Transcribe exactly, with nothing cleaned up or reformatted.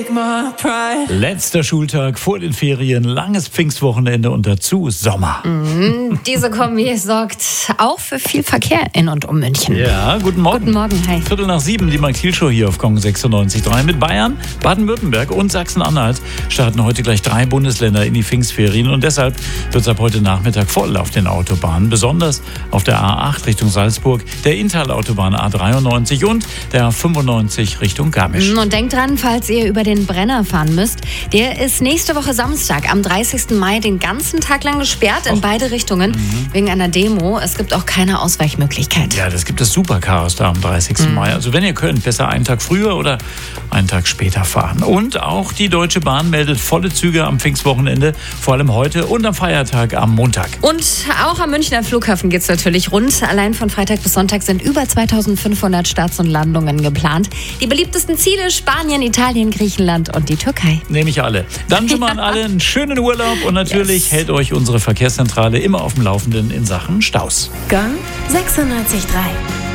Letzter Schultag vor den Ferien, langes Pfingstwochenende und dazu Sommer. Mhm, diese Kombi sorgt auch für viel Verkehr in und um München. Ja, guten Morgen. Guten Morgen, hi. Viertel nach sieben, die Max-Thiel-Show hier auf Kong sechsundneunzig Komma drei. Mit Bayern, Baden-Württemberg und Sachsen-Anhalt starten heute gleich drei Bundesländer in die Pfingstferien. Und deshalb wird es ab heute Nachmittag voll auf den Autobahnen. Besonders auf der A acht Richtung Salzburg, der Inntal-Autobahn A dreiundneunzig und der A fünfundneunzig Richtung Garmisch. Und denkt dran, falls ihr über den Brenner fahren müsst, der ist nächste Woche Samstag, am dreißigsten Mai, den ganzen Tag lang gesperrt in Och. beide Richtungen mhm. wegen einer Demo. Es gibt auch keine Ausweichmöglichkeit. Ja, das gibt es Superchaos da am dreißigsten Mai. Also wenn ihr könnt, besser einen Tag früher oder einen Tag später fahren. Und auch die Deutsche Bahn meldet volle Züge am Pfingstwochenende, vor allem heute und am Feiertag am Montag. Und auch am Münchner Flughafen geht es natürlich rund. Allein von Freitag bis Sonntag sind über zweitausendfünfhundert Starts und Landungen geplant. Die beliebtesten Ziele: Spanien, Italien, Griechenland und die Türkei. Nehme ich alle. Dann schon mal an alle einen schönen Urlaub und natürlich yes. hält euch unsere Verkehrszentrale immer auf dem Laufenden in Sachen Staus. Gong sechsundneunzig Komma drei.